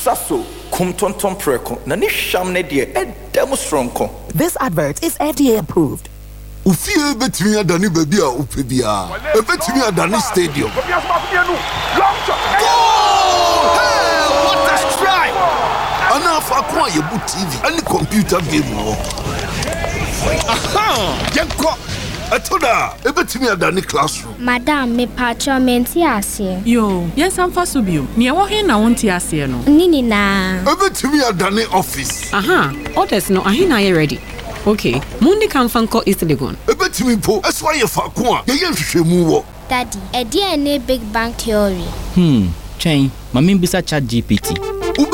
Sasso, kum tonton preko, na ni sham ne die, demo strong ko. This advert is FDA approved. Ufie betimi adani baby a upebia. Betimi adani stadium. Hey, what a strike! Ana fa kwa yebu TV, any computer game wo. Aha! Yenko. Atoda, betimi adani classroom. Madam, me patcho menti ase. Yo, yes am fa so bio. Ne wo he na wonti ase no. Nini na. Betimi adani office. Aha, orders no ahina ye ready. Okay, Mundi can fanko East Legon. Betimi po, that's why you fa kwa. Ye hwehwemu wo. Daddy, e dey na Big Bang Theory. Chain, mami bisa chat GPT.